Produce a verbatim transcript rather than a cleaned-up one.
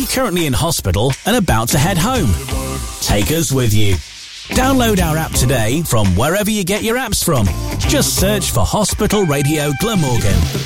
currently in hospital and about to head home? Take us with you. Download our app today from wherever you get your apps from. Just search for Hospital Radio Glamorgan.